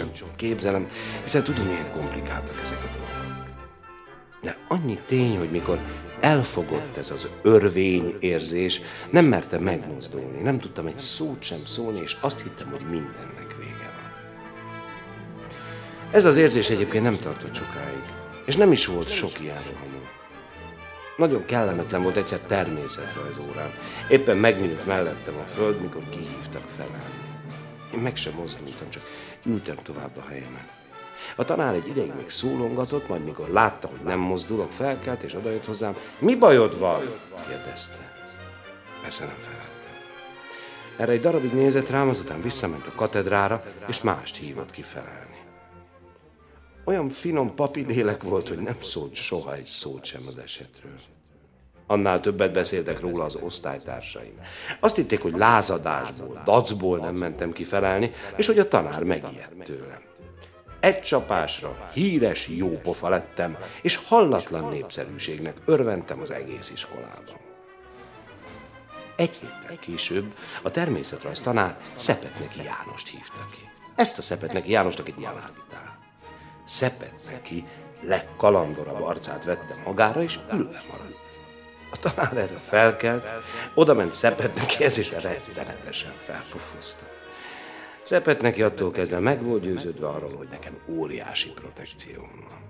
csak képzelem, hiszen tudom, milyen komplikáltak ezek a dolgok. De annyi tény, hogy mikor elfogott ez az örvény érzés, nem mertem megmozdulni, nem tudtam egy szót sem szólni, és azt hittem, hogy mindennek vége van. Ez az érzés egyébként nem tartott sokáig, és nem is volt sok ilyen rohamú. Nagyon kellemetlen volt egyszer természetrajzórán. Éppen megnyílt mellettem a föld, mikor kihívtak felállni. Én meg sem mozdultam, csak ültem tovább a helyemen. A tanár egy ideig még szólongatott, majd mikor látta, hogy nem mozdulok, felkelt és odajött hozzám. Mi bajod van? Kérdezte. Persze nem feleltem. Erre egy darabig nézett rám, azután visszament a katedrára, és mást hívott ki felelni. Olyan finom papi lélek volt, hogy nem szólt soha egy szót sem az esetről. Annál többet beszéltek róla az osztálytársaim. Azt hitték, hogy lázadásból, dacból nem mentem ki felelni, és hogy a tanár megijedt tőlem. Egy csapásra híres jópofa lettem, és hallatlan népszerűségnek örventem az egész iskolában. Egy héttel később a természetrajz tanár Szepetneki Jánost hívta ki. Ezt a Szepetneki Jánost, akit ma láttál. Szepetneki legkalandorabb arcát vette magára, és ülve maradt. A tanár erre felkelt, odament Szepetnekihez, és rettenetesen felpufozta. Szepetneki attól kezdve meg volt győződve arról, hogy nekem óriási protekcióm van.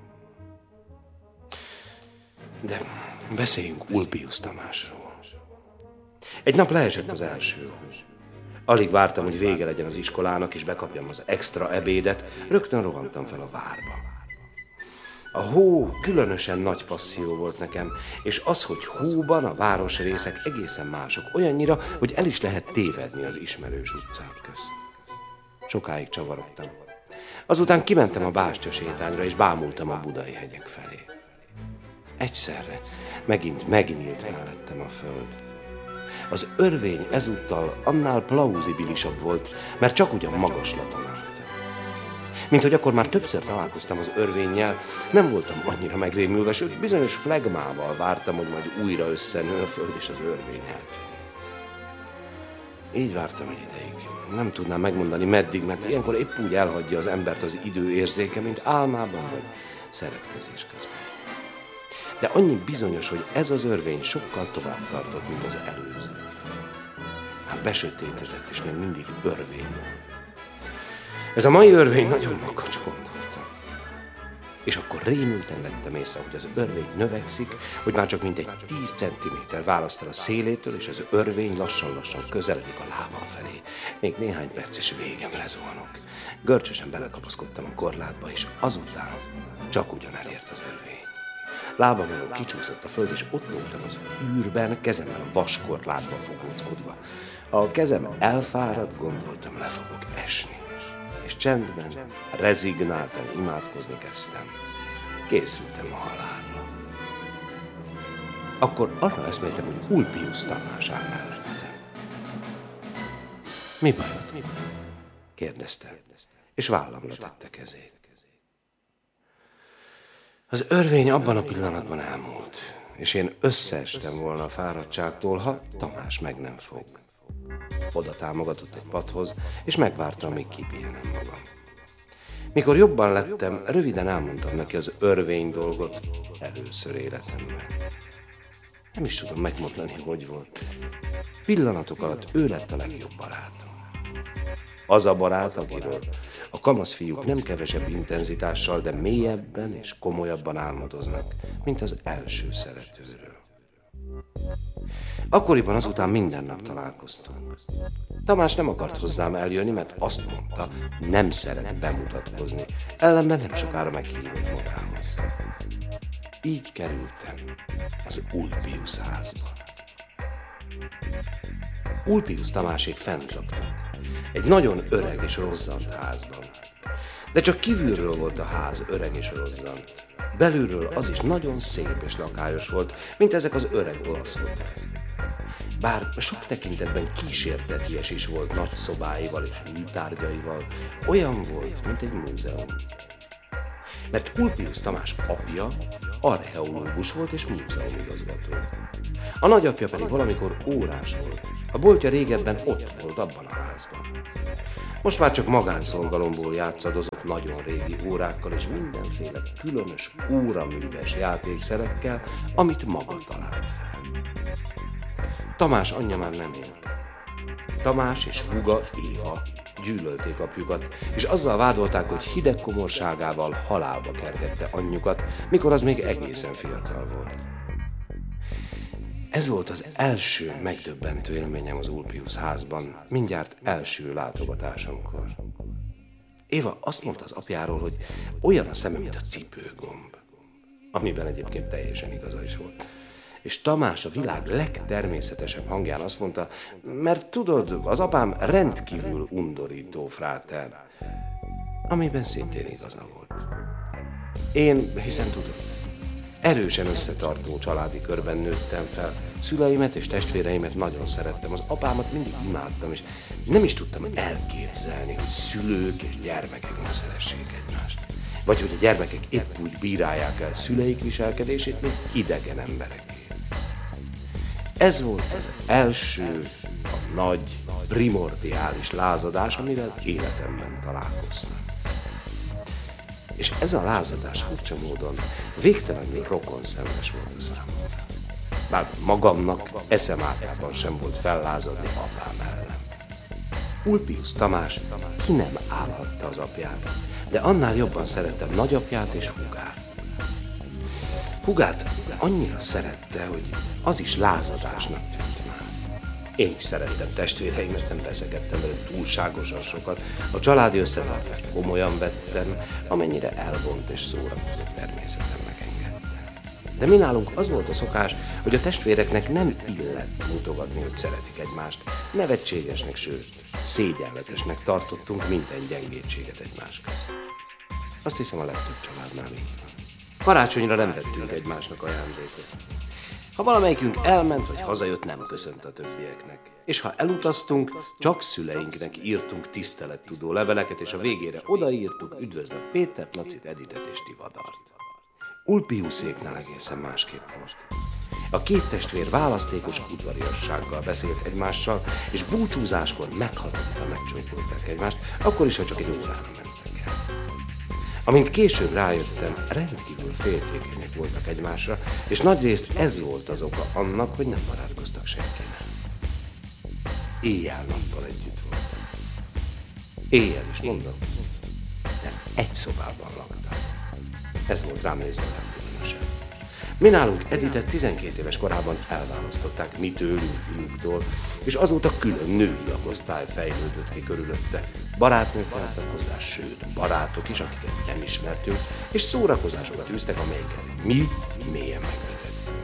De beszéljünk Ulpius Tamásról. Egy nap leesett az első hó. Alig vártam, hogy vége legyen az iskolának, és bekapjam az extra ebédet, rögtön rohantam fel a várba. A hó különösen nagy passzió volt nekem, és az, hogy hóban a városrészek egészen mások, olyannyira, hogy el is lehet tévedni az ismerős utcák közt. Sokáig csavarogtam. Azután kimentem a bástya sétányra, és bámultam a budai hegyek felé. Egyszerre megint megnyílt mellettem a föld. Az örvény ezúttal annál plauzibilisabb volt, mert csak ugyan magaslaton álltam. Mint hogy akkor már többször találkoztam az örvénnyel, nem voltam annyira megrémülve, sőt bizonyos flegmával vártam, hogy majd újra összenő a föld és az örvény eltűnik. Így vártam egy ideig. Nem tudnám megmondani meddig, mert ilyenkor épp úgy elhagyja az embert az idő érzéke, mint álmában vagy szeretkezés közben. De annyi bizonyos, hogy ez az örvény sokkal tovább tartott, mint az előző. Hát besötétedett, és még mindig örvény volt. Ez a mai örvény nagyon makacs, gondoltam. És akkor rémülten vettem észre, hogy az örvény növekszik, hogy már csak mintegy 10 centiméter választ el a szélétől, és az örvény lassan-lassan közeledik a lábam felé. Még néhány perc, és végemre zuhanok. Görcsösen belekapaszkodtam a korlátba, és azután csak ugyan elért az örvény. Lábam elől kicsúszott a föld, és ott nyúltam az űrben, kezemmel a vaskorlátba fogóckodva. A kezem elfáradt, gondoltam, le fogok esni. És csendben, rezignáltan imádkozni kezdtem. Készültem a halálra. Akkor arra eszméltem, hogy Ulpius Tamás áll mellettem. Mi bajod? Kérdezte, és vállamra tette kezét. Az örvény abban a pillanatban elmúlt, és én összeestem volna a fáradtságtól, ha Tamás meg nem fog. Oda támogatott egy padhoz, és megvártam, míg kipihenem magam. Mikor jobban lettem, röviden elmondtam neki az örvény dolgot először életemben. Nem is tudom megmondani, hogy volt. Pillanatok alatt ő lett a legjobb barátom. Az a barát, akiről a kamasz fiúk nem kevesebb intenzitással, de mélyebben és komolyabban álmodoznak, mint az első szeretőről. Akkoriban azután minden nap találkoztunk. Tamás nem akart hozzám eljönni, mert azt mondta, nem szeret bemutatkozni, ellenben nem sokára meghívott magához. Így kerültem az Ulpius házba. Ulpius Tamásék fent laktak, egy nagyon öreg és rozzant házban. De csak kívülről volt a ház öreg és rozzant. Belülről az is nagyon szép és lakályos volt, mint ezek az öreg olasz hotelek. Bár sok tekintetben kísérteties is volt nagy szobáival és műtárgyaival, olyan volt, mint egy múzeum. Mert Ulpius Tamás apja archeológus volt és múzeumigazgató. A nagyapja pedig valamikor órás volt. A boltja régebben ott volt, abban a házban. Most már csak magánszolgalomból játszadozott nagyon régi órákkal és mindenféle különös óraműves játékszerekkel, amit maga talált fel. Tamás anyja már nem él. Tamás és húga, Éva gyűlölték apjukat, és azzal vádolták, hogy hideg komorságával halálba kergette anyjukat, mikor az még egészen fiatal volt. Ez volt az első megdöbbentő élményem az Ulpius házban, mindjárt első látogatásomkor. Éva azt mondta az apjáról, hogy olyan a szeme, mint a cipőgomb, amiben egyébként teljesen igaza is volt. És Tamás a világ legtermészetesebb hangján azt mondta, mert tudod, az apám rendkívül undorító fráter, amiben szintén igaza volt. Én, hiszen tudod, erősen összetartó családi körben nőttem fel. Szüleimet és testvéreimet nagyon szerettem, az apámat mindig imádtam, és nem is tudtam elképzelni, hogy szülők és gyermekek ne szeressék egymást. Vagy hogy a gyermekek épp úgy bírálják el szüleik viselkedését, mint idegen embereké. Ez volt az első, a nagy, primordiális lázadás, amivel életemben találkoztam. És ez a lázadás furcsa módon végtelenül rokonszenves volt a számomra. Bár magamnak eszemátában sem volt fellázadni apám ellen. Ulpius Tamás ki nem állhatta az apját, de annál jobban szerette nagyapját és húgát. Húgát annyira szerette, hogy az is lázadásnak tűnt már. Én is szerettem testvéreimet, nem veszekedtem velük túlságosan sokat. A családi összetartást komolyan vettem, amennyire elvont és szórakozott természetem megengedte. De mi nálunk az volt a szokás, hogy a testvéreknek nem illett mutogatni, hogy szeretik egymást. Nevetségesnek, sőt, szégyenletesnek tartottunk minden gyengétséget egymás közt. Azt hiszem, a legtöbb családnál így van. Karácsonyra nem vettünk egymásnak ajándékot. Ha valamelyikünk elment vagy hazajött, nem köszönt a többieknek. És ha elutaztunk, csak szüleinknek írtunk tisztelettudó leveleket, és a végére odaírtuk, üdvözlöm Pétert, Lacit, Editet és Tivadart. Ulpiuséknál egészen másképp volt. A két testvér választékos udvariassággal beszélt egymással, és búcsúzáskor meghatottan megcsókolták egymást, akkor is, ha csak egy órára mentek el. Amint később rájöttem, rendkívül féltékenyek voltak egymásra, és nagyrészt ez volt az oka annak, hogy nem barátkoztak senkivel. Éjjel-nappal együtt voltak. Éjjel is mondom, mert egy szobában laktak. Ez volt rám nézve a legkülönösebb. Mi nálunk Editet 12 éves korában elválasztották mi tőlünk fiúktól, és azóta külön női lakosztály fejlődött ki körülötte. Barátnők lehetnek hozzá, sőt, barátok is, akiket nem ismertünk, és szórakozásokat űztek, amelyeket mi mélyen megvetettünk.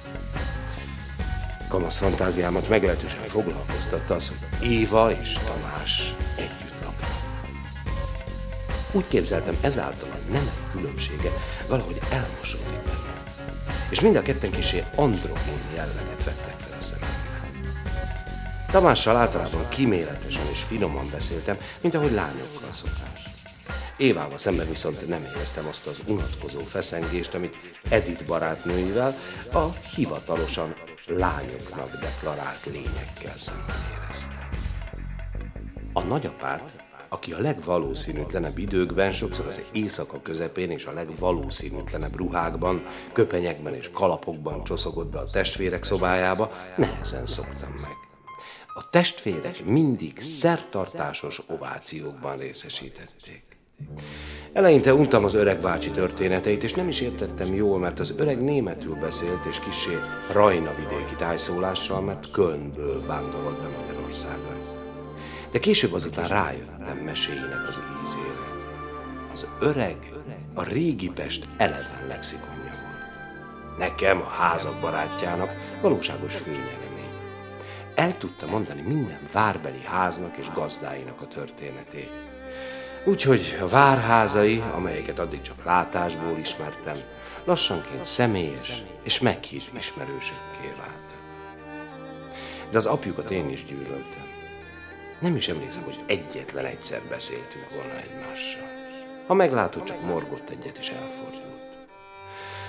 Kamasz fantáziámat meglehetősen foglalkoztatta az, hogy Éva és Tamás együtt laknak. Úgy képzeltem, ezáltal a nemek különbsége valahogy elmosódik benne. És mind a ketten kissé androgén jelleget vettek fel a szememben. Tamással általában kíméletesen és finoman beszéltem, mint ahogy lányokkal szokás. Évával szemben viszont nem éreztem azt az unatkozó feszengést, amit Edith barátnőivel a hivatalosan lányoknak deklarált lényekkel szemben éreztem. A nagyapát, aki a legvalószínűtlenebb időkben, sokszor az éjszaka közepén és a legvalószínűtlenebb ruhákban, köpenyekben és kalapokban csoszogott be a testvérek szobájába, nehezen szoktam meg. A testvérek mindig szertartásos ovációkban részesítették. Eleinte untam az öreg bácsi történeteit, és nem is értettem jól, mert az öreg németül beszélt, és kissé Rajna vidéki tájszólással, mert Kölnből vándorolt be Magyarországra. De később azután rájöttem meséinek az ízére. Az öreg a régi Pest eleven lexikonja volt. Nekem, a házak barátjának valóságos főnyeremény. El tudta mondani minden várbeli háznak és gazdáinak a történetét. Úgyhogy a várházai, amelyeket addig csak látásból ismertem, lassanként személyes és meghitt ismerősökké váltak. De az apjukat én is gyűlöltem. Nem is emlékszem, hogy egyetlen egyszer beszéltünk volna egymással. Ha meglátott, csak morgott egyet és elfordult.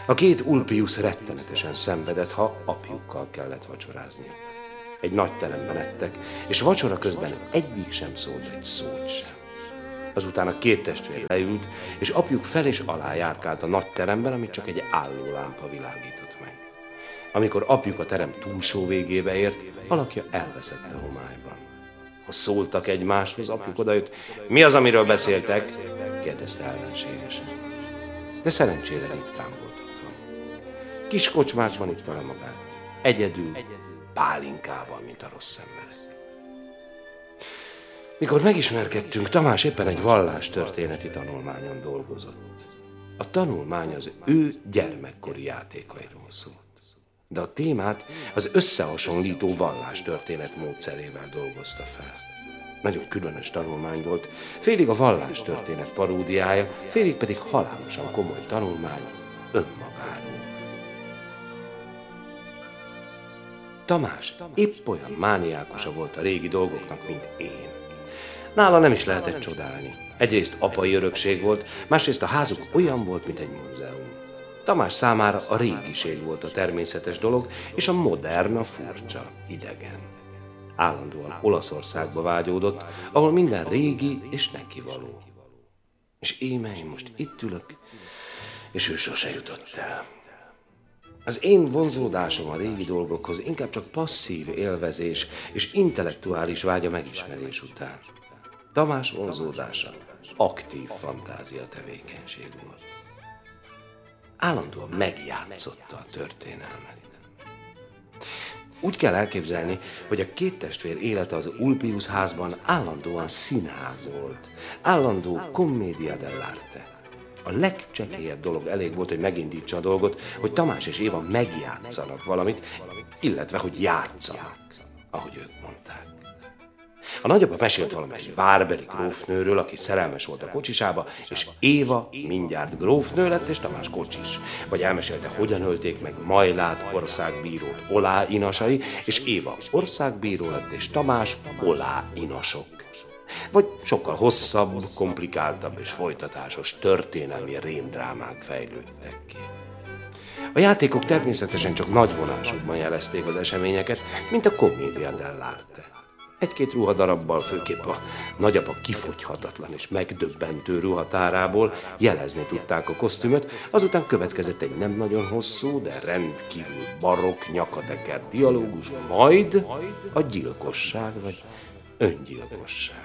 A két Ulpius rettenetesen szenvedett, ha apjukkal kellett vacsorázniuk. Egy nagy teremben ettek, és vacsora közben egyik sem szólt egy szót sem. Azután a két testvér leült, és apjuk fel és alá járkált a nagy teremben, amit csak egy állólámpa világított meg. Amikor apjuk a terem túlsó végébe ért, alakja elveszett a homályban. Ha szóltak egymáshoz, apjuk odajött. Mi az, amiről beszéltek? Kérdezte ellenségesen. De szerencsére ritkán volt otthon. Kis kocsmákban itta le magát. Egyedül, pálinkával, mint a rossz emberek. Mikor megismerkedtünk, Tamás éppen egy vallástörténeti tanulmányon dolgozott. A tanulmány az ő gyermekkori játékairól szólt. De a témát az összehasonlító vallástörténet módszerével dolgozta fel. Nagyon különös tanulmány volt, félig a vallástörténet paródiája, félig pedig halálosan komoly tanulmány önmagáról. Tamás épp olyan mániákusa volt a régi dolgoknak, mint én. Nála nem is lehetett csodálni. Egyrészt apai örökség volt, másrészt a házuk olyan volt, mint egy múzeum. Tamás számára a régiség volt a természetes dolog, és a modern a furcsa, idegen. Állandóan Olaszországba vágyódott, ahol minden régi és nekivaló. És íme én most itt ülök, és ő sose jutott el. Az én vonzódásom a régi dolgokhoz inkább csak passzív élvezés és intellektuális vágya megismerés után. Tamás vonzódása aktív fantázia tevékenység volt. Állandóan megjátszotta a történelmet. Úgy kell elképzelni, hogy a két testvér élete az Ulpius házban állandóan színház volt, állandó commedia dell'arte. A legcsekélyebb dolog elég volt, hogy megindítsa a dolgot, hogy Tamás és Éva megjátszanak valamit, illetve hogy játszanak, ahogy ők mondták. A nagyapa mesélt valamelyik várbeli grófnőről, aki szerelmes volt a kocsisába, és Éva mindjárt grófnő lett, és Tamás kocsis. Vagy elmesélte, hogyan ölték meg Majlát, országbírót, Olá inasai, és Éva országbíró lett, és Tamás Olá inasok. Vagy sokkal hosszabb, komplikáltabb és folytatásos történelmi rémdrámák fejlődtek ki. A játékok természetesen csak nagy vonásokban jelezték az eseményeket, mint a commedia dell'arte. Egy-két ruhadarabbal, főképp a nagyapa kifogyhatatlan és megdöbbentő ruhatárából jelezni tudták a kosztümöt, azután következett egy nem nagyon hosszú, de rendkívül barokk, nyakateker dialógus, majd a gyilkosság vagy öngyilkosság.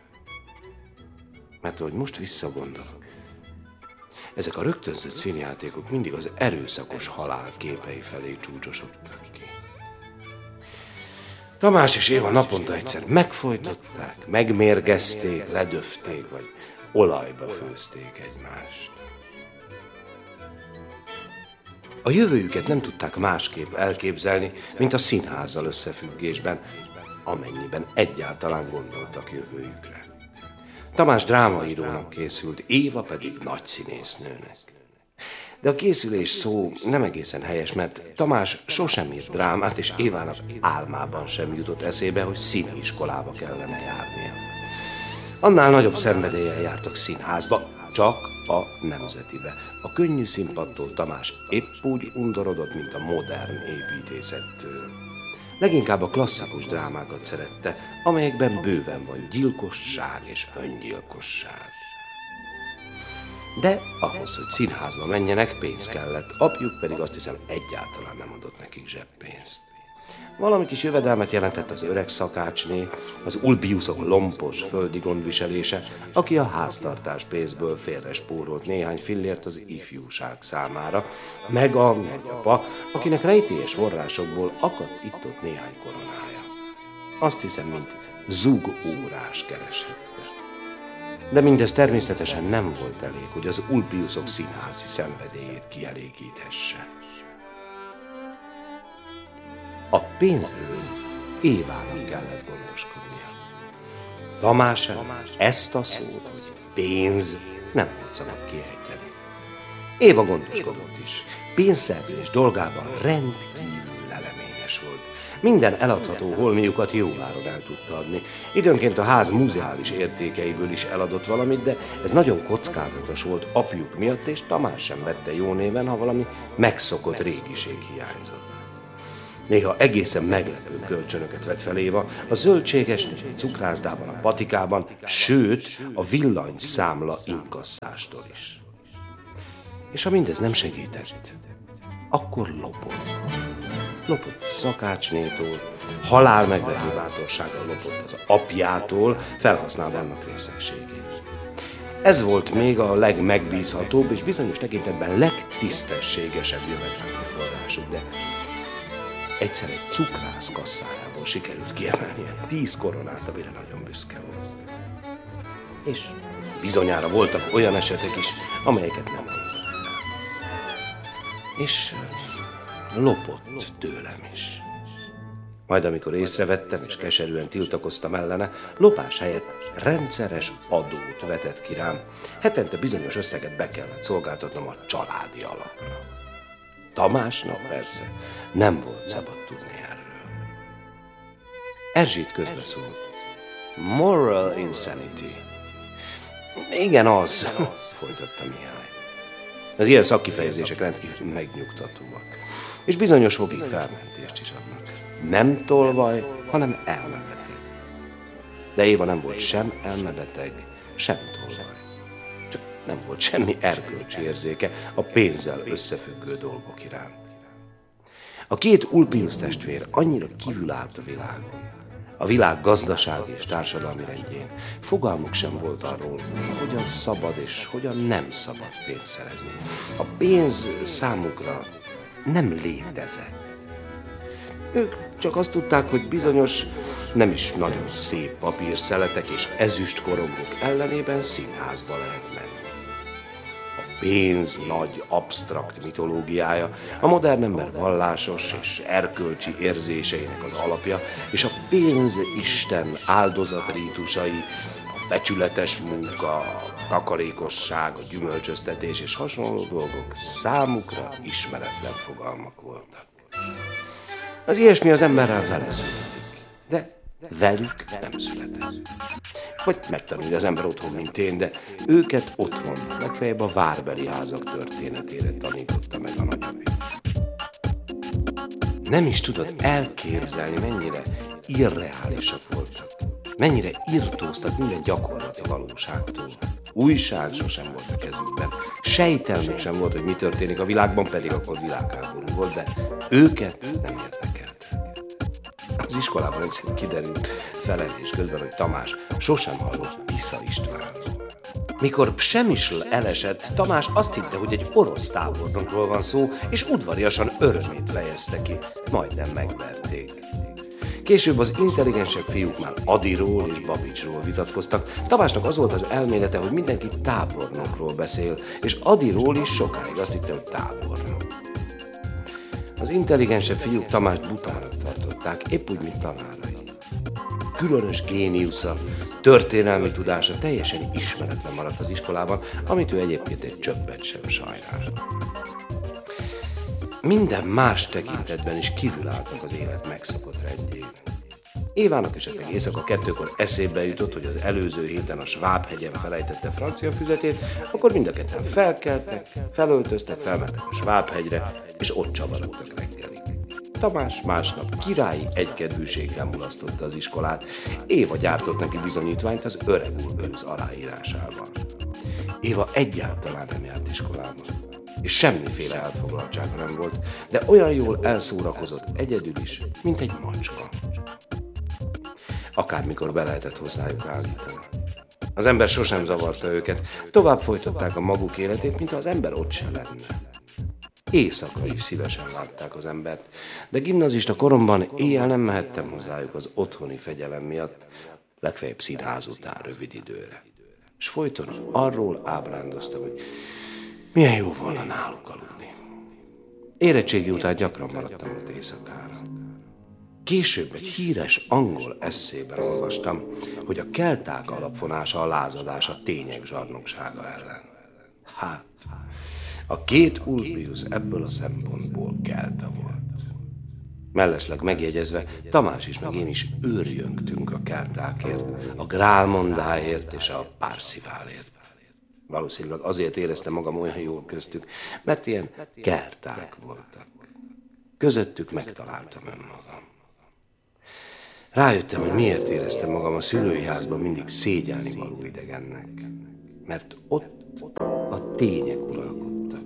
Mert ahogy most visszagondolok, ezek a rögtönzött színjátékok mindig az erőszakos halál képei felé csúcsosodtak ki. Tamás és Éva naponta egyszer megfojtották, megmérgezték, ledöfték, vagy olajba főzték egymást. A jövőjüket nem tudták másképp elképzelni, mint a színházzal összefüggésben, amennyiben egyáltalán gondoltak jövőjükre. Tamás drámaírónak készült, Éva pedig nagy színésznőnek. De a készülés szó nem egészen helyes, mert Tamás sosem írt drámát, és Évának álmában sem jutott eszébe, hogy színiiskolába kellene járnia. Annál nagyobb szenvedéllyel jártak színházba, csak a Nemzetibe. A könnyű színpadtól Tamás épp úgy undorodott, mint a modern építészettől. Leginkább a klasszikus drámákat szerette, amelyekben bőven van gyilkosság és öngyilkosság. De ahhoz, hogy színházba menjenek, pénz kellett, apjuk pedig azt hiszem egyáltalán nem adott nekik zseppénzt. Valami kis jövedelmet jelentett az öreg szakácsné, az Ulpiusok lompos földi gondviselése, aki a háztartás pénzből félrespórolt néhány fillért az ifjúság számára, meg a nagyapa, akinek rejtélyes forrásokból akadt itt-ott néhány koronája. Azt hiszem, mint zugórás kereshette. De mindez természetesen nem volt elég, hogy az Ulpiusok színházi szenvedélyét kielégíthesse. A pénzről Évának kellett gondoskodnia. Tamás előtt ezt a szót, hogy pénz, nem volt szabad kiejteni. Éva gondoskodott is. Pénzszerzés dolgában rendkívül leleményes volt. Minden eladható holmiukat jó áron el tudta adni. Időnként a ház muzeális értékeiből is eladott valamit, de ez nagyon kockázatos volt apjuk miatt, és Tamás sem vette jó néven, ha valami megszokott régiség hiányzott. Néha egészen meglepő kölcsönöket vett fel Éva a zöldségesnél, a cukrászdában, a patikában, sőt a villanyszámla inkasszástól is. És ha mindez nem segített, akkor lopott. Lopott szakácsnétól, halálmegvető bátorsággal lopott az apjától, felhasználva annak részegségét. Ez volt még a legmegbízhatóbb és bizonyos tekintetben legtisztességesebb jövedelmi forrásuk, de egyszer egy cukrász kasszájából sikerült kiemelnie 10 koronát, amire nagyon büszke volt. És bizonyára voltak olyan esetek is, amelyeket nem mondott el. És lopott tőlem is. Majd amikor észrevettem és keserűen tiltakoztam ellene, lopás helyett rendszeres adót vetett ki rám. Hetente bizonyos összeget be kellett szolgáltatnom a családi alapra. Tamásnak persze nem volt szabad tudni erről. Erzsít közbeszólt. Moral insanity. Igen, az, folytatta Mihály. Az ilyen szakkifejezések rendkívül megnyugtatóak, és bizonyos fokig felmentést is adnak. Nem tolvaj, hanem elmebeteg. De Éva nem volt sem elmebeteg, sem tolvaj. Csak nem volt semmi erkölcsi érzéke a pénzzel összefüggő dolgok iránt. A két Ulpius testvér annyira kívül állt a világon, a világ gazdasági és társadalmi rendjén. Fogalmuk sem volt arról, hogyan szabad és hogyan nem szabad pénzt szerezni. A pénz számukra nem létezett. Ők csak azt tudták, hogy bizonyos, nem is nagyon szép papírszeletek és ezüst korongok ellenében színházba lehet menni. A pénz nagy, absztrakt mitológiája, a modern ember vallásos és erkölcsi érzéseinek az alapja, és a pénzisten áldozatrítusai, a becsületes munka, a takarékosság, a gyümölcsöztetés és hasonló dolgok számukra ismeretlen fogalmak voltak. Az ilyesmi az emberrel vele születik, de velük nem született. Vagy megtanulja az ember otthon, mint én, de őket otthon, legfeljebb a várbeli házak történetére tanította meg a nagyapja. Nem is tudod elképzelni, mennyire irreálisak voltak, mennyire irtóztak minden gyakorlati valóságtól. Újság sosem volt a kezükben, sejtelmük sem volt, hogy mi történik a világban, pedig akkor világháború volt, de őket nem érdekelte. Az iskolában egyszer kiderült felelés közben, hogy Tamás sosem hallott Tisza Istvánról. Mikor Psemisl elesett, Tamás azt hitte, hogy egy orosz tábornokról van szó, és udvariasan örömét fejezte ki. Majdnem megverték. Később az intelligensebb fiúk már Adiról és Babicsról vitatkoztak. Tamásnak az volt az elmélete, hogy mindenki tábornokról beszél, és Adiról is sokáig azt hitte, hogy tábornok. Az intelligensebb fiúk Tamást butának tartották, épp úgy, mint tanárai. Különös géniusza, történelmi tudása teljesen ismeretlen maradt az iskolában, amit ő egyébként egy csöppet sem sajnál. Minden más tekintetben is kívülálltak az élet megszokott rendjén. Évának esetleg éjszaka 2-kor eszébe jutott, hogy az előző héten a Svábhegyen felejtette francia füzetét, akkor mind a ketten felkeltek, felöltöztek, felmentek a Svábhegyre, és ott csavarodtak reggelig. Tamás másnap királyi egykedvűséggel mulasztotta az iskolát. Éva gyártott neki bizonyítványt az öreg Ulpius aláírásával. Éva egyáltalán nem járt iskolába, és semmiféle elfoglaltsága nem volt, de olyan jól elszórakozott egyedül is, mint egy macska. Akármikor be lehetett hozzájuk állítani. Az ember sosem zavarta őket, tovább folytatták a maguk életét, mintha az ember ott se lenne. Éjszaka is szívesen látták az embert, de gimnazista koromban éjjel nem mehettem hozzájuk az otthoni fegyelem miatt, legfeljebb színház után rövid időre. És folyton arról ábrándoztam, hogy milyen jó volna náluk aludni. Érettségi után gyakran maradtam ott éjszakára. Később egy híres angol esszében olvastam, hogy a kelták alapvonása a lázadás a tények zsarnoksága ellen. Hát, a két Ulpius ebből a szempontból kelta volt. Mellesleg megjegyezve, Tamás is meg én is őrjöngtünk a keltákért, a grálmondáért és a pársziválért. Valószínűleg azért éreztem magam olyan jól köztük, mert ilyen kelták voltak. Közöttük megtaláltam önmagam. Rájöttem, hogy miért éreztem magam a szülői házban mindig szégyelni való idegennek. Mert ott a tények uralkodtak.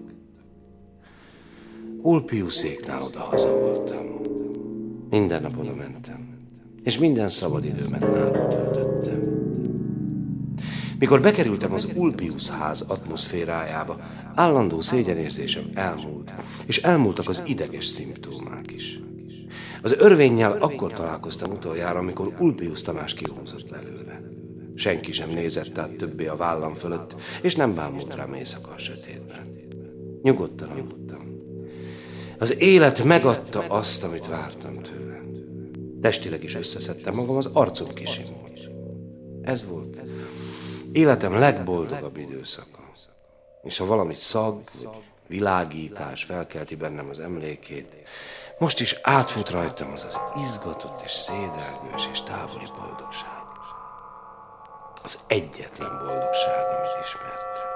Ulpiuszéknál odahaza voltam. Minden nap oda mentem, és minden szabadidőmet náluk töltöttem. Mikor bekerültem az Ulpius ház atmoszférájába, állandó szégyenérzésem elmúlt, és elmúltak az ideges szimptomák is. Az örvénnyel akkor találkoztam utoljára, amikor Ulpius Tamás kihúzott belőle. Senki sem nézett át többé a vállam fölött, és nem bámult rám éjszaka a sötétben. Nyugodtan aludtam. Az élet megadta azt, amit vártam tőle. Testileg is összeszedtem magam, az arcom kisimult. Ez volt életem legboldogabb időszaka. És ha valami szag, vagy világítás felkelti bennem az emlékét, most is átfut rajtam az izgatott és szédelgős és távoli boldogság. Az egyetlen boldogság, amit ismertem.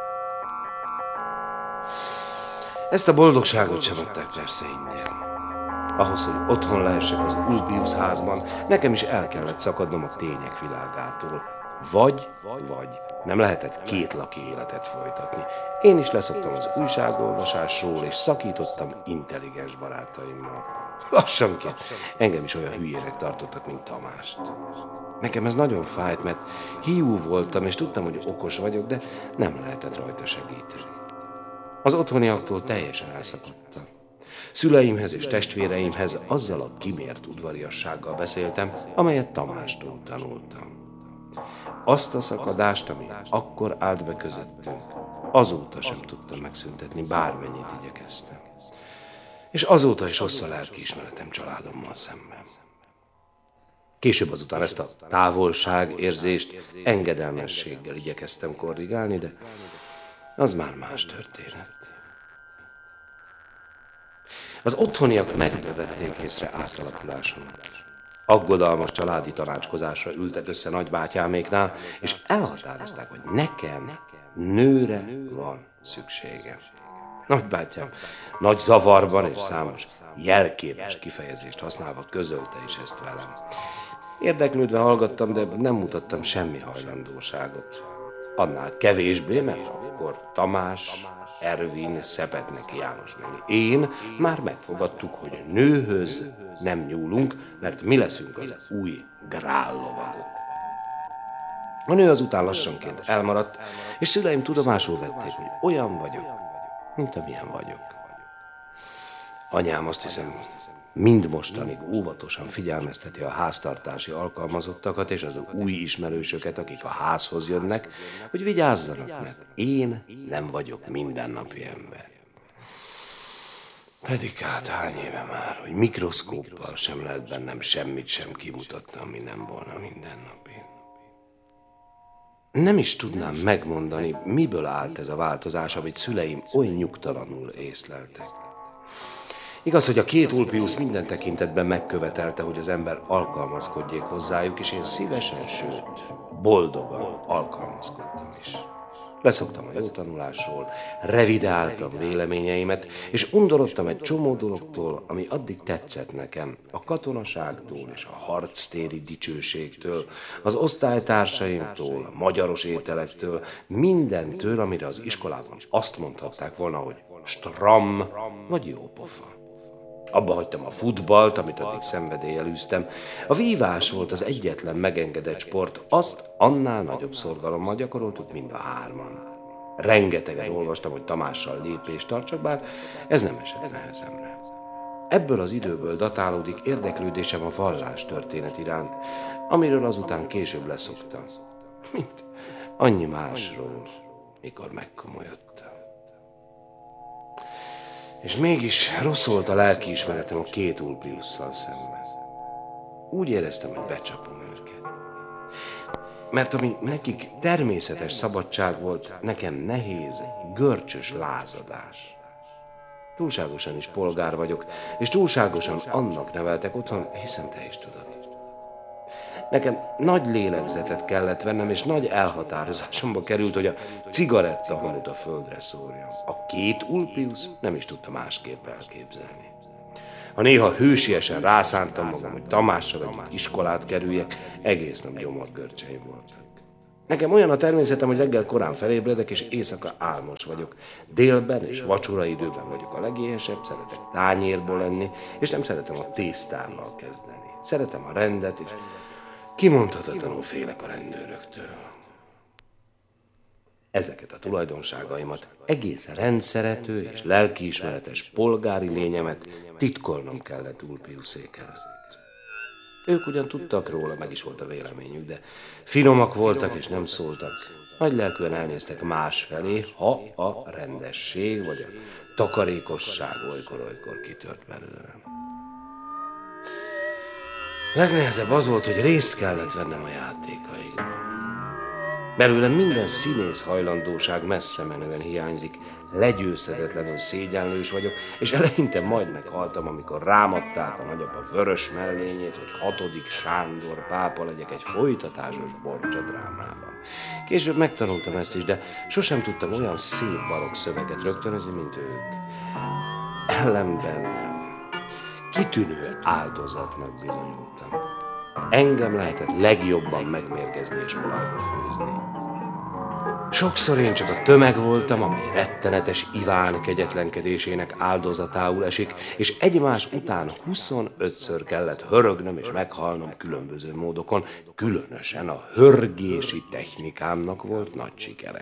Ezt a boldogságot sem adták persze ingyen. Ahhoz, hogy otthon lehessek az Ulpius házban, nekem is el kellett szakadnom a tények világától. Vagy nem lehetett kétlaki életet folytatni. Én is leszoktam az újságolvasásról, és szakítottam intelligens barátaimmal. Lassanként engem is olyan hülyének tartottak, mint Tamást. Nekem ez nagyon fájt, mert hiú voltam, és tudtam, hogy okos vagyok, de nem lehetett rajta segíteni. Az otthoniaktól teljesen elszakadtam. Szüleimhez és testvéreimhez azzal a kimért udvariassággal beszéltem, amelyet Tamástól tanultam. Azt a szakadást, ami akkor állt be közöttünk, azóta sem tudtam megszüntetni, bármennyit igyekeztem. És azóta is rossz a lelkiismeretem családommal szemben. Később azután ezt a távolságérzést engedelmességgel igyekeztem korrigálni, de az már más történet. Az otthoniak megvették észre átalakulásomat. Aggodalmas családi tanácskozásra ültek össze nagybátyáméknál, és elhatározták, hogy nekem nőre van szükségem. Nagybátyám nagy zavarban és számos jelképes kifejezést használva közölte is ezt velem. Érdeklődve hallgattam, de nem mutattam semmi hajlandóságot. Annál kevésbé, mert akkor Tamás, Ervin, Szepetneki János meg én már megfogadtuk, hogy nőhöz nem nyúlunk, mert mi leszünk az új grállovagok. A nő azután lassanként elmaradt, és szüleim tudomásul vették, hogy olyan vagyok, mint amilyen vagyok. Anyám, azt hiszem, mind mostanig óvatosan figyelmezteti a háztartási alkalmazottakat és az új ismerősöket, akik a házhoz jönnek, hogy vigyázzanak, mert én nem vagyok mindennapi ember. Pedig hát hány éve már, hogy mikroszkóppal sem lehet bennem semmit sem kimutatni, ami nem volna mindennapi. Nem is tudnám megmondani, miből állt ez a változás, amit szüleim oly nyugtalanul észleltek. Igaz, hogy a két Ulpius minden tekintetben megkövetelte, hogy az ember alkalmazkodjék hozzájuk, és én szívesen, sőt, boldogan alkalmazkodtam is. Leszoktam a jó tanulásról, revidáltam véleményeimet, és undorodtam egy csomó dologtól, ami addig tetszett nekem, a katonaságtól és a harctéri dicsőségtől, az osztálytársaimtól, a magyaros ételektől, mindentől, amire az iskolában azt mondhatták volna, hogy stram vagy jópofa. Abba hagytam a futballt, amit addig szenvedéllyel űztem. A vívás volt az egyetlen megengedett sport, azt annál nagyobb szorgalommal gyakoroltuk mind a hárman. Rengeteget olvastam, hogy Tamással lépést tartsak, bár ez nem esett nehezemre. Ebből az időből datálódik érdeklődésem a vallás történet iránt, amiről azután később leszoktam. Mint annyi másról, mikor megkomolyodtam. És mégis rossz volt a lelkiismeretem a két Ulpiusszal szemben. Úgy éreztem, hogy becsapom őket. Mert ami nekik természetes szabadság volt, nekem nehéz, görcsös lázadás. Túlságosan is polgár vagyok, és túlságosan annak neveltek otthon, hiszen te is tudod. Nekem nagy lélegzetet kellett vennem, és nagy elhatározásomba került, hogy a cigarettahamut a földre szórjam. A két Ulpius nem is tudta másképp elképzelni. Ha néha hősiesen rászántam magam, hogy Tamással együtt iskolát kerüljek, egész nap gyomorgörcseim voltak. Nekem olyan a természetem, hogy reggel korán felébredek, és éjszaka álmos vagyok. Délben és vacsoraidőben vagyok a legéhesebb, szeretek tányérból lenni, és nem szeretem a tésztállal kezdeni. Szeretem a rendet, és kimondhatatlanul félek a rendőröktől. Ezeket a tulajdonságaimat, egész rendszerető és lelkiismeretes polgári lényemet titkolnom kellett Ulpiuszék előtt. Ők ugyan tudtak róla, meg is volt a véleményük, de finomak voltak és nem szóltak. Nagylelkűen elnéztek másfelé, ha a rendesség vagy a takarékosság olykor-olykor kitört belőlem. Legnehezebb az volt, hogy részt kellett vennem a játékaikban. Belőlem minden színész hajlandóság messze menően hiányzik, legyőzhetetlenül szégyenlős vagyok, és eleinte majd meghaltam, amikor rámadták a nagyapa vörös mellényét, hogy 6. Sándor pápa legyek egy folytatásos Borcsa drámában. Később megtanultam ezt is, de sosem tudtam olyan szép barokk szöveget rögtönözni, mint ők. Ellenben kitűnő áldozatnak bizonyultam. Engem lehetett legjobban megmérgezni és olajba főzni. Sokszor én csak a tömeg voltam, amely rettenetes Iván kegyetlenkedésének áldozatául esik, és egymás után 25-ször kellett hörögnöm és meghalnom különböző módokon, különösen a hörgési technikámnak volt nagy sikere.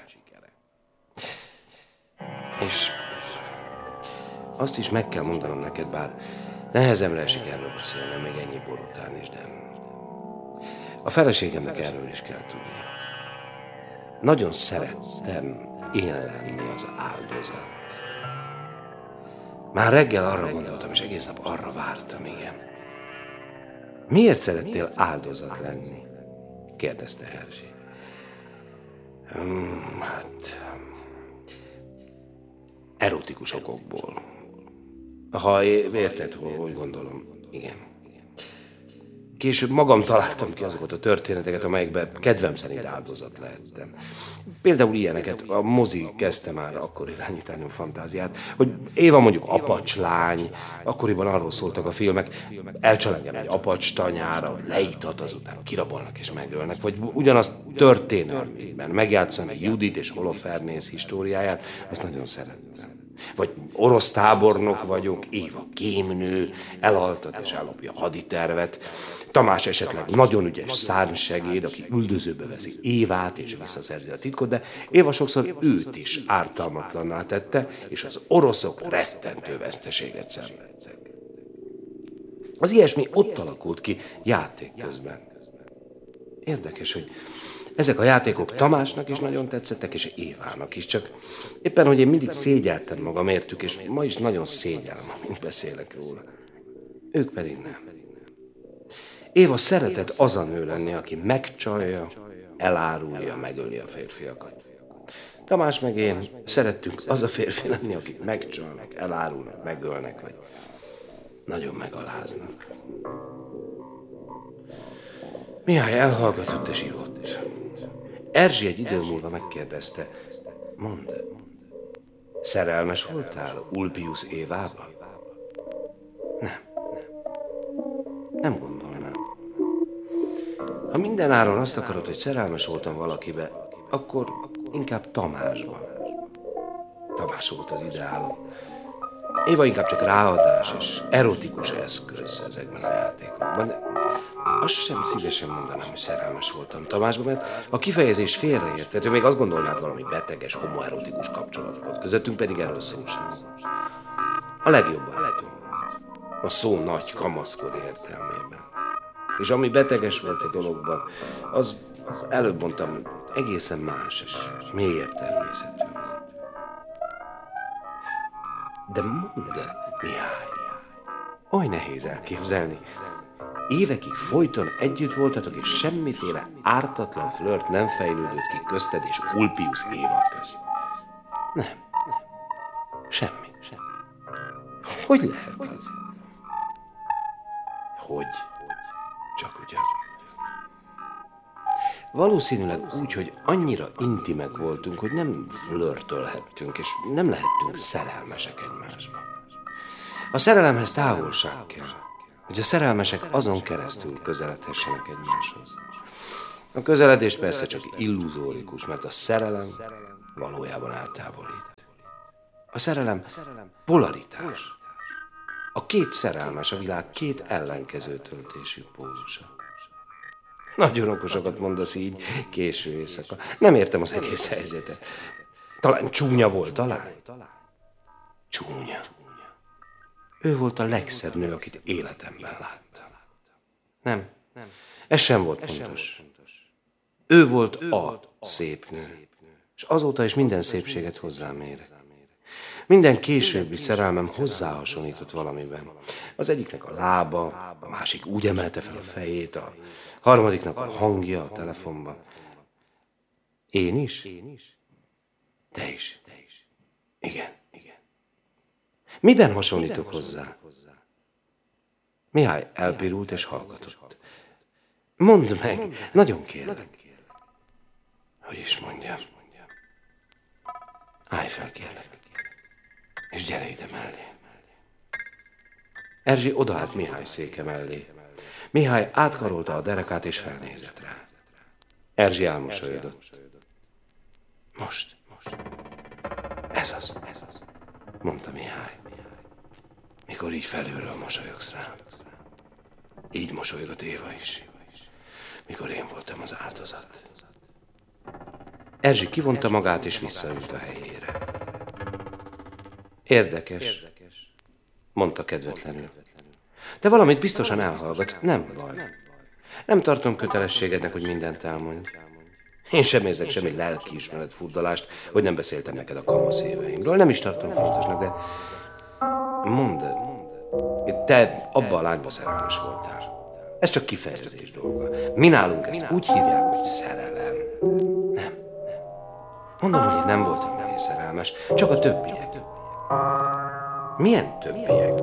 És azt is meg kell mondanom neked, bár nehezemre esik erről beszélnem, még ennyi bor után is, de a feleségemnek erről is kell tudnia. Nagyon szerettem én lenni az áldozat. Már reggel arra gondoltam, és egész nap arra vártam, igen. Miért szerettél áldozat lenni? Kérdezte Erzsi. Erotikus okokból. Ha érted, hogy gondolom, igen. Később magam találtam ki azokat a történeteket, amelyekben kedvem szerint áldozat lehettem. Például ilyeneket, a mozi kezdte már akkor irányítani a fantáziát, hogy Éva mondjuk apacslány, akkoriban arról szóltak a filmek, elcsal engem egy apacs tanyára, ott leítat, azután kirabolnak és megölnek, vagy ugyanazt történelmében megjátszani Judit és Holofernész históriáját, azt nagyon szerettem. Vagy orosz tábornok vagyok, Éva kémnő, elaltat és ellopja a haditervet, Tamás esetleg nagyon ügyes szárnysegéd, aki üldözőbe veszi Évát és visszaszerzi a titkot, de Éva sokszor őt is ártalmatlanná tette, és az oroszok rettentő veszteséget szenvedtek. Az ilyesmi ott alakult ki játék közben. Érdekes, hogy ezek a játékok Tamásnak is nagyon tetszettek, és Évának is, csak éppen, hogy én mindig szégyeltem magam értük, és ma is nagyon szégyellem, amint beszélek róla. Ők pedig nem. Éva szeretett az a nő lenni, aki megcsalja, elárulja, megöli a férfiakat. Tamás meg én szerettünk az a férfi lenni, akik megcsalnak, elárulnak, megölnek, vagy nagyon megaláznak. Mihály elhallgatott és ivott. Erzsi egy idő múlva megkérdezte, mondd, szerelmes voltál Ulpius Évába? Nem gondolnám. Ha mindenáron azt akarod, hogy szerelmes voltam valakibe, akkor inkább Tamásban. Tamás volt az ideálom. Éva inkább csak ráadás és erotikus eszköz ezekben a játékokban, de azt sem szívesen mondanám, hogy szerelmes voltam Tamásban, mert a kifejezés félreérthető, még azt gondolnák, valami beteges, homoerotikus kapcsolat volt közöttünk, pedig erről szó sem. A legjobb barátunk. A szó nagy kamaszkor értelmében. És ami beteges volt a dologban, az előbb mondtam, egészen más és mélyebb természetű. De mondd, Mihály, oly nehéz elképzelni. Évekig folyton együtt voltatok, és semmiféle ártatlan flört nem fejlődött ki közted és Ulpius Éva közt. Nem. Semmi. Hogy lehet az? Hogy? Csak ugyan. Valószínűleg úgy, hogy annyira intimek voltunk, hogy nem flörtölhettünk, és nem lehettünk szerelmesek egymásba. A szerelemhez távolság kell, hogy a szerelmesek azon keresztül közeledhessenek egymáshoz. A közeledés persze csak illuzórikus, mert a szerelem valójában eltávolít. A szerelem polaritás. A két szerelmes a világ két ellenkező töltésű pólusa. Nagyon okosakat mondasz így, késő éjszaka. Nem értem az egész helyzetet. Talán csúnya volt, talán? Csúnya. Ő volt a legszebb nő, akit életemben láttam. Nem, ez sem volt pontos. Ő volt a szép nő, és azóta is minden szépséget hozzám ér. Minden későbbi szerelmem hozzáhasonlított valamiben. Az egyiknek a lába, a másik úgy emelte fel a fejét, a harmadiknak a hangja a telefonban. Én is? Te is. Igen. Miben hasonlítok hozzá? Mihály elpirult és hallgatott. Mondd meg, nagyon kérlek. Hogy is mondjam. Állj fel, kérlek. És gyere ide mellé. Erzsi odaállt Mihály széke mellé. Mihály átkarolta a derekát és felnézett rá. Erzsi elmosolyodott. Most. Ez az, mondta Mihály. Mikor így felülről mosolyogsz rám. Így mosolygott Éva is, mikor én voltam az áldozat. Erzsi kivonta magát és visszaült a helyére. Érdekes, mondta kedvetlenül. Te valamit biztosan elhallgatsz, nem baj. Nem tartom kötelességednek, hogy mindent elmondj. Én sem érzek semmi lelkiismeret furdalást, hogy nem beszéltem neked a kamasz éveimről. Nem is tartom fontosnak, de mondd, te abba a lányba szerelmes voltál. Ez csak kifejezés dolga. Mi nálunk ezt úgy hívják, hogy szerelem. Nem. Mondom, hogy én nem voltam belé szerelmes, csak a többiek. Milyen többiek?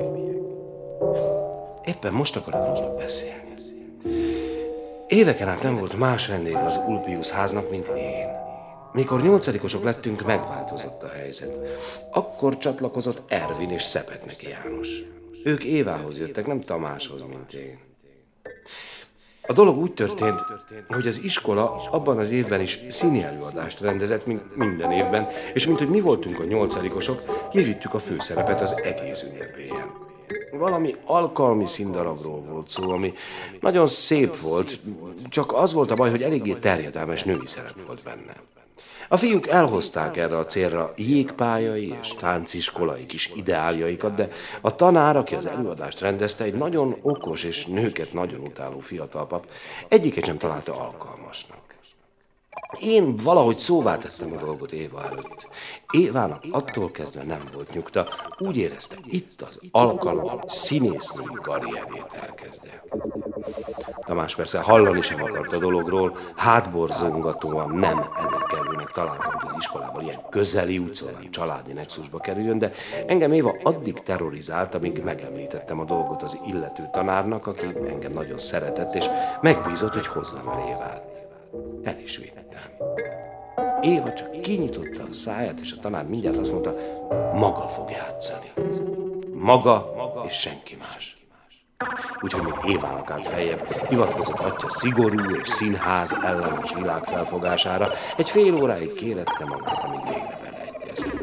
Éppen most akarok róluk beszélni. Éveken át nem volt más vendég az Ulpius háznak, mint én. Mikor 8-osok lettünk, megváltozott a helyzet. Akkor csatlakozott Ervin és Szepetneki János. Ők Évához jöttek, nem Tamáshoz, mint én. A dolog úgy történt, hogy az iskola abban az évben is színi előadást rendezett, mint minden évben, és mint hogy mi voltunk a 8-osok, mi vittük a főszerepet az egész ünnepélyen. Valami alkalmi színdarabról volt szó, ami nagyon szép volt, csak az volt a baj, hogy eléggé terjedelmes női szerep volt benne. A fiúk elhozták erre a célra jégpályai és tánciskolai kis ideáljaikat, de a tanár, aki az előadást rendezte, egy nagyon okos és nőket nagyon utáló fiatal pap, egyiket sem találta alkalmasnak. Én valahogy szóvá tettem a dolgot Éva előtt. Évának attól kezdve nem volt nyugta, úgy érezte, itt az alkalom, hogy színésznői karrierjét elkezdje. Tamás persze hallani sem akart a dologról, hátborzongatóan nem előkelőnek találta, hogy az iskolával ilyen közeli útszóval családi nexusba kerüljön, de engem Éva addig terrorizált, amíg megemlítettem a dolgot az illető tanárnak, aki engem nagyon szeretett, és megbízott, hogy hozzam el Évát. El is vittem. Éva csak kinyitotta a száját, és a tanár mindjárt azt mondta, maga fog játszani. Maga és senki más. Úgyhogy még Évának állt feljebb, hivatkozott atya szigorú és színház ellenes világ felfogására. Egy fél óráig kérette magát, amíg végre beleegyezett.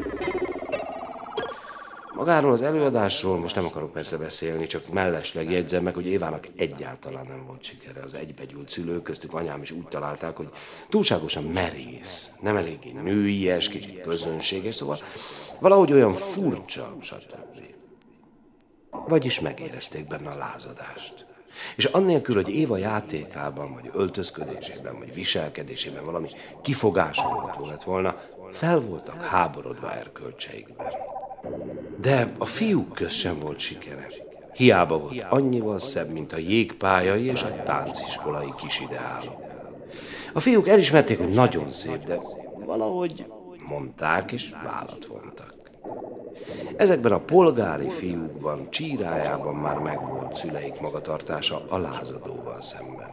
Magáról az előadásról most nem akarok persze beszélni, csak mellesleg jegyzem meg, hogy Évának egyáltalán nem volt sikere. Az egybegyűlt szülők, köztük anyám is úgy találták, hogy túlságosan merész, nem eléggé nőies, kicsit közönséges, szóval valahogy olyan furcsa, stb. Vagyis megérezték benne a lázadást. És annélkül, hogy Éva játékában, vagy öltözködésében, vagy viselkedésében valami kifogásolható lett volna, fel voltak háborodva erkölcseikben. De a fiúk közt sem volt sikere. Hiába volt annyival szebb, mint a jégpályai és a tánciskolai kisideálok. A fiúk elismerték, hogy nagyon szép, de valahogy mondták és vállat vontak. Ezekben a polgári fiúkban, csírájában már megvolt szüleik magatartása a lázadóval szemben.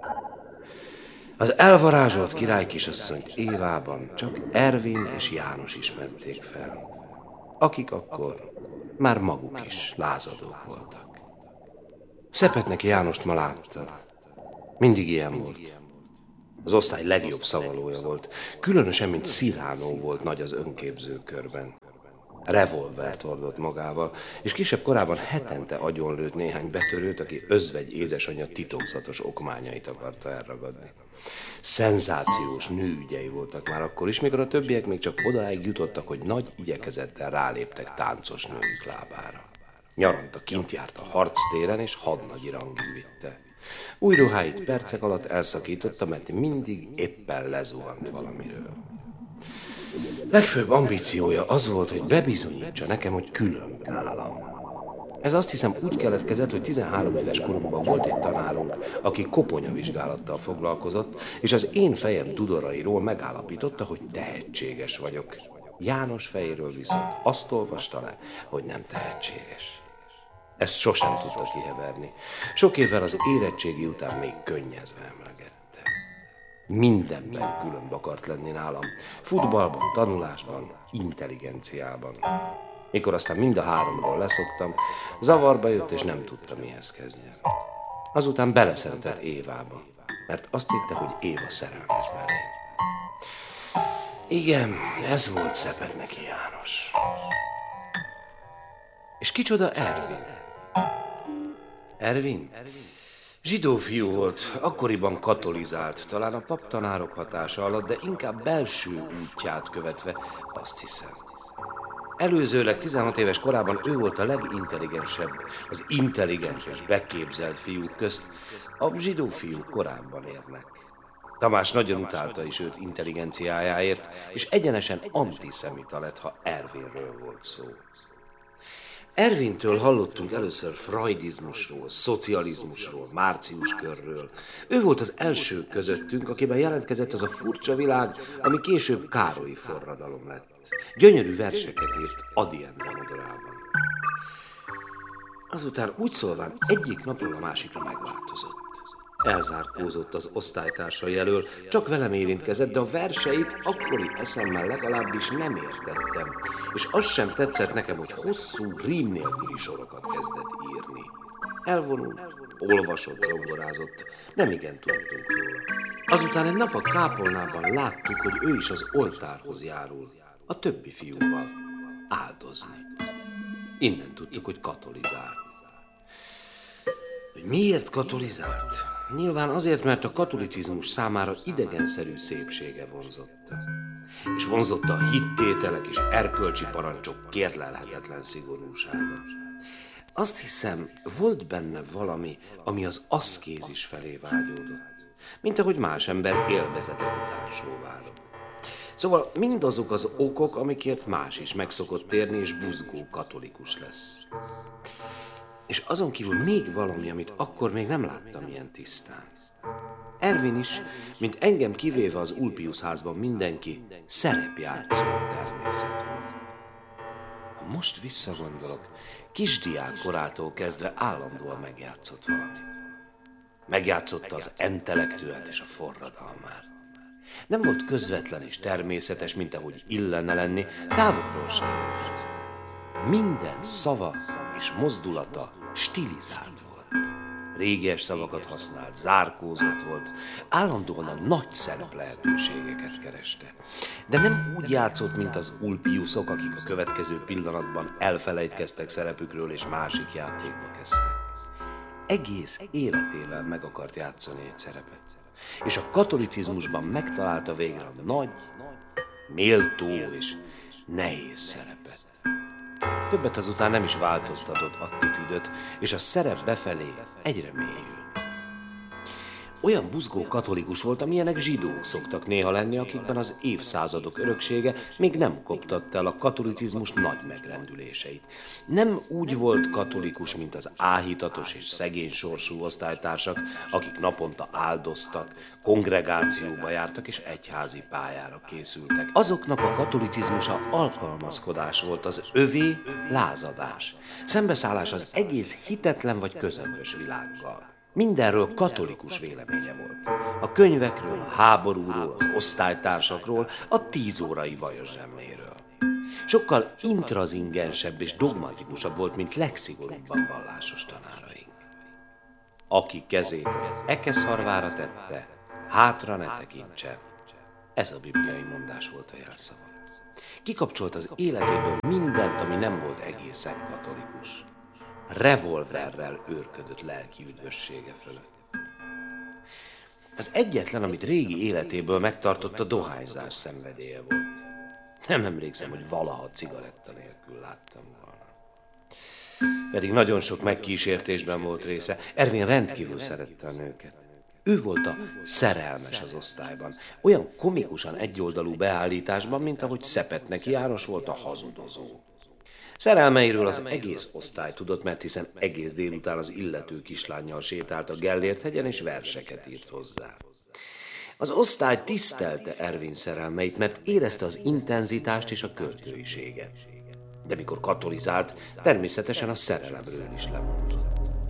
Az elvarázsolt királykisasszonyt Évában csak Ervin és János ismerték fel, akik akkor már maguk is lázadók voltak. Szepetneki Jánost ma látta. Mindig ilyen volt. Az osztály legjobb szavalója volt, különösen, mint Cyrano volt nagy az önképzőkörben. Revolvert hordott magával, és kisebb korában hetente agyonlőtt néhány betörőt, aki özvegy édesanyja titokzatos okmányait akarta elragadni. Szenzációs nőügyei voltak már akkor is, mikor a többiek még csak odáig jutottak, hogy nagy igyekezettel ráléptek táncos nőjük lábára. Nyaranta kint járt a harctéren, és hadnagyi rangig vitte. Új ruháit percek alatt elszakította, mert mindig éppen lezuhant valamiről. Legfőbb ambíciója az volt, hogy bebizonyítsa nekem, hogy külön nálam. Ez azt hiszem úgy keletkezett, hogy 13 éves koromban volt egy tanárunk, aki koponyavizsgálattal foglalkozott, és az én fejem dudorairól megállapította, hogy tehetséges vagyok. János fejéről viszont azt olvasta le, hogy nem tehetséges. Ezt sosem tudta kiheverni. Sok évvel az érettségi után még könnyezve emlegette. Mindenben különb akart lenni nálam. Futballban, tanulásban, intelligenciában. Mikor aztán mind a háromról leszoktam, zavarba jött, és nem tudta, mihez kezdjen. Azután beleszeretett Évába, mert azt hitte, hogy Éva szerelmes belé. Igen, ez volt Szepetneki János. És kicsoda Ervin? Ervin? Zsidó fiú volt, akkoriban katolizált, talán a paptanárok hatása alatt, de inkább belső útját követve, azt hiszem. Előzőleg 16 éves korában ő volt a legintelligensebb, az intelligens és beképzelt fiúk közt, a zsidó fiúk korábban érnek. Tamás nagyon utálta is őt intelligenciájáért, és egyenesen antiszemita lett, ha Ervinről volt szó. Ervintől hallottunk először freudizmusról, szocializmusról, Március körről. Ő volt az első közöttünk, akiben jelentkezett az a furcsa világ, ami később Károlyi forradalom lett. Gyönyörű verseket írt Ady Endre modorában. Azután úgy szólván egyik napról a másikra megváltozott. Elzárkózott az osztálytársai elől, csak velem érintkezett, de a verseit akkori eszemmel legalábbis nem értettem. És az sem tetszett nekem, hogy hosszú, rím nélküli sorokat kezdett írni. Elvonult, olvasott, zongorázott, nemigen tudtunk róla. Azután egy nap a kápolnában láttuk, hogy ő is az oltárhoz járul, a többi fiúval áldozni. Innen tudtuk, hogy katolizált. Hogy miért katolizált? Nyilván azért, mert a katolicizmus számára idegenszerű szépsége vonzotta. És vonzotta a hittételek és erkölcsi parancsok kérlelhetetlen szigorúsága. Azt hiszem, volt benne valami, ami az aszkézis felé vágyódott. Mint ahogy más ember élvezete után sóvárog. Szóval mindazok az okok, amikért más is meg szokott térni, és buzgó katolikus lesz. És azon kívül még valami, amit akkor még nem láttam ilyen tisztán. Ervin is, mint engem kivéve az Ulpius házban mindenki, szerepjátszó természet volt. Ha most visszagondolok, kisdiák korától kezdve állandóan megjátszott valamit. Megjátszotta az intellektuelt és a forradalmát. Nem volt közvetlen és természetes, mint ahogy illene lenni, távolról sem volt. Minden szava és mozdulata stilizált volt. Régies szavakat használt, zárkózott volt, állandóan a nagy szerep lehetőségeket kereste. De nem úgy játszott, mint az Ulpiusok, akik a következő pillanatban elfelejtkeztek szerepükről és másik játékba kezdtek. Egész életével meg akart játszani egy szerepet. És a katolicizmusban megtalálta végre a nagy, méltó és nehéz szerepet. Többet azután nem is változtatott attitűdöt, és a szerep befelé egyre mélyül. Olyan buzgó katolikus volt, amilyenek zsidók szoktak néha lenni, akikben az évszázadok öröksége még nem koptatta el a katolicizmus nagy megrendüléseit. Nem úgy volt katolikus, mint az áhítatos és szegény sorsú osztálytársak, akik naponta áldoztak, kongregációba jártak és egyházi pályára készültek. Azoknak a katolicizmusa alkalmazkodás volt, az övé lázadás, szembeszállás az egész hitetlen vagy közömbös világgal. Mindenről katolikus véleménye volt. A könyvekről, a háborúról, az osztálytársakról, a 10 órai vajos zsemléről. Sokkal intrazingensebb és dogmatikusabb volt, mint legszigorúbban vallásos tanáraink. Aki kezét az ekeszarvára tette, hátra ne tekintsen. Ez a bibliai mondás volt a jelszava. Kikapcsolt az életéből mindent, ami nem volt egészen katolikus. Revolverrel őrködött lelki üdvössége fölött. Az egyetlen, amit régi életéből megtartott, a dohányzás szenvedélye volt. Nem emlékszem, hogy valaha cigaretta nélkül láttam volna. Pedig nagyon sok megkísértésben volt része. Ervin rendkívül szerette a nőket. Ő volt a szerelmes az osztályban, olyan komikusan egyoldalú beállításban, mint ahogy Szepetneki János volt a hazudozó. Szerelmeiről az egész osztály tudott, mert hiszen egész délután az illető kislánnyal sétált a Gellért-hegyen és verseket írt hozzá. Az osztály tisztelte Ervin szerelmeit, mert érezte az intenzitást és a költőiséget. De mikor katolizált, természetesen a szerelemről is lemondott.